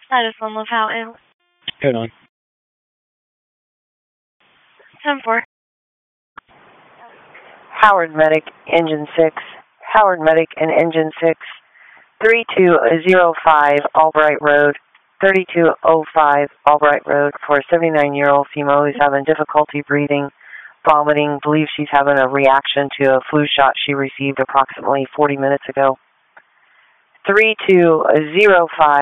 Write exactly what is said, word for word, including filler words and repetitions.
Status one Love Houghton. Hold on. ten four. Howard Medic, Engine six. Howard Medic and Engine six. three two zero five Albright Road. thirty-two oh five Albright Road for a seventy-nine-year-old female who's having difficulty breathing, vomiting, believes she's having a reaction to a flu shot she received approximately forty minutes ago. three two zero five